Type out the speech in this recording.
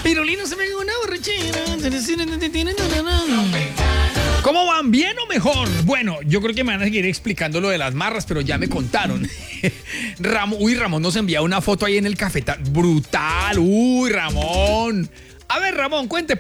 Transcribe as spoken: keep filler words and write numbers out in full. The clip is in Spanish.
Pirulino se pegó una borrachera. ¿Cómo van? ¿Bien o mejor? Bueno, yo creo que me van a seguir explicando lo de las marras, pero ya me contaron. Ramón, uy, Ramón nos envía una foto ahí en el cafetal. Brutal. Uy, Ramón. A ver, Ramón, cuente.